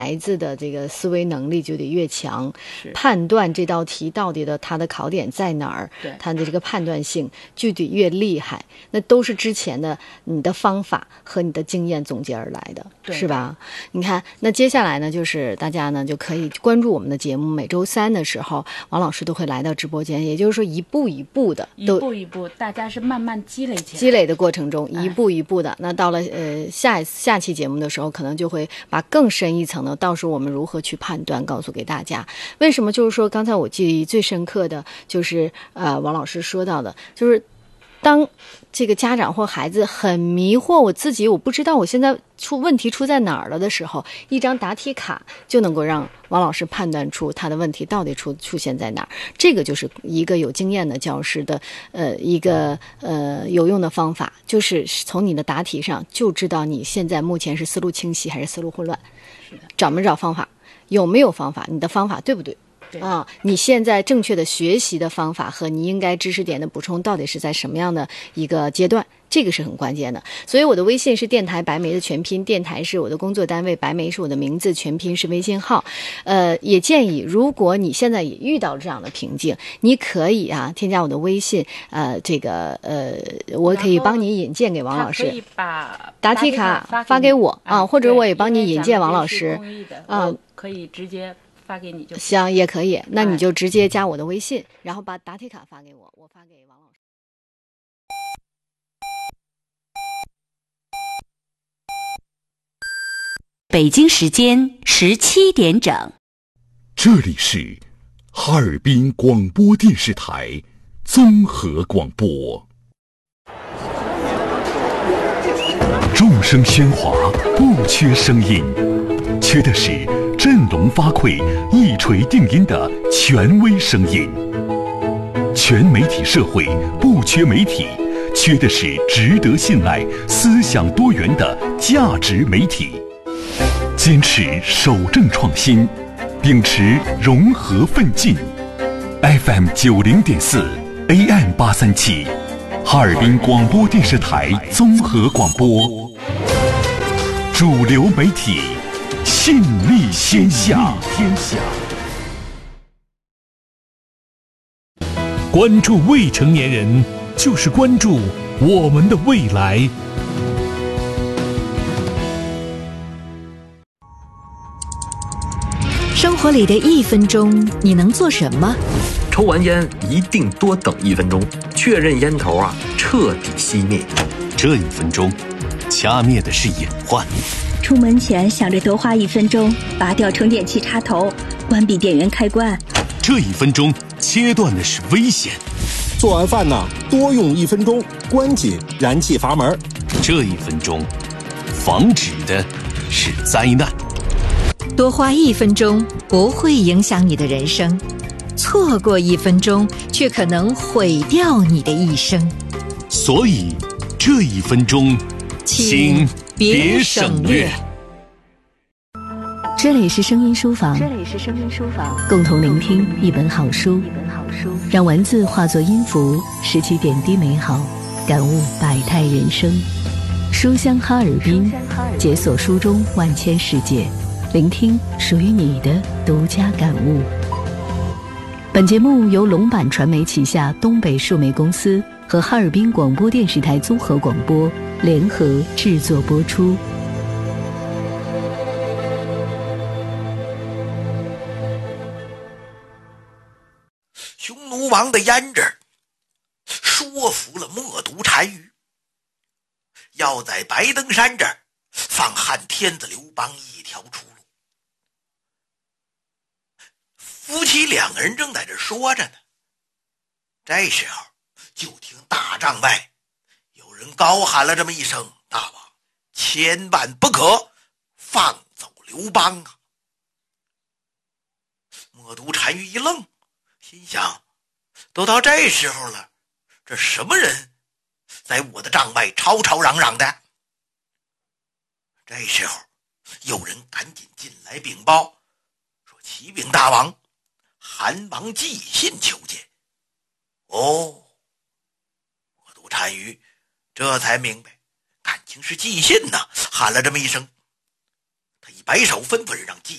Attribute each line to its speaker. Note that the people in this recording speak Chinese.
Speaker 1: 孩子的这个思维能力就得越强，判断这道题到底它的考点在哪儿，它的这个判断性就得越厉害。那都是之前的你的方法和你的经验总结而来的，是吧？你看，那接下来呢，就是大家呢就可以关注我们的节目，每周三的时候，王老师都会来到直播间，也就是说一步一步的，
Speaker 2: 一步一步，大家是慢慢积累起来，
Speaker 1: 积累的过程中，一步一步的。那到了下期节目的时候，可能就会把更深一层的，到时候我们如何去判断，告诉给大家。为什么？就是说，刚才我记忆最深刻的就是王老师说到的，就是当这个家长或孩子很迷惑，我不知道我现在问题出在哪儿了的时候，一张答题卡就能够让王老师判断出他的问题到底出现在哪儿。这个就是一个有经验的教师的一个有用的方法，就是从你的答题上就知道你现在目前是思路清晰还是思路混乱，找没找方法，有没有方法，你的方法对不对？你现在正确的学习的方法和你应该知识点的补充到底是在什么样的一个阶段，这个是很关键的。所以我的微信是电台白梅的全拼，电台是我的工作单位，白梅是我的名字，全拼是微信号。也建议如果你现在也遇到这样的瓶颈，你可以添加我的微信，我可以帮你引荐给王老师，
Speaker 2: 可以把
Speaker 1: 答题卡发给我或者我也帮你引荐王老师
Speaker 2: 可以直接发给你就
Speaker 1: 行，也可以。那你就直接加我的微信，然后把答题卡发给我，我发给王老师。
Speaker 3: 北京时间17点整，
Speaker 4: 这里是哈尔滨广播电视台综合广播。众声喧哗，不缺声音，缺的是振聋发聩、一锤定音的权威声音。全媒体社会不缺媒体，缺的是值得信赖、思想多元的价值媒体。坚持守正创新，秉持融合奋进。FM 90.4 AM 837，哈尔滨广播电视台综合广播，主流媒体，信力天下。
Speaker 5: 关注未成年人，就是关注我们的未来。
Speaker 3: 生活里的1分钟，你能做什么？
Speaker 6: 抽完烟一定多等1分钟，确认烟头彻底熄灭。
Speaker 7: 这1分钟，掐灭的是隐患。
Speaker 8: 出门前想着多花1分钟，拔掉充电器插头，关闭电源开关。
Speaker 7: 这1分钟，切断的是危险。
Speaker 9: 做完饭多用1分钟，关紧燃气阀门。
Speaker 7: 这1分钟，防止的是灾难。
Speaker 3: 多花1分钟不会影响你的人生，错过1分钟却可能毁掉你的一生。
Speaker 7: 所以这1分钟，请别省略。
Speaker 3: 这里是声音书房，共同聆听一本好书，让文字化作音符，拾起点滴美好，感悟百态人生。书香哈尔滨，解锁书中万千世界，聆听属于你的独家感悟。本节目由龙板传媒旗下东北数媒公司和哈尔滨广播电视台综合广播联合制作播出。
Speaker 10: 匈奴王的胭脂说服了冒顿单于，要在白登山这儿放汉天子刘邦一条出路。夫妻2个人正在这说着呢，这时候就听大帐外有人高喊了这么一声：“大王，千万不可放走刘邦啊！”冒顿单于一愣，心想：都到这时候了，这什么人在我的帐外吵吵嚷嚷的？这时候有人赶紧进来禀报，说：“启禀大王，韩王寄信求见。”哦，冒顿单于这才明白，感情是寄信呐，喊了这么一声。他摆手吩咐人让系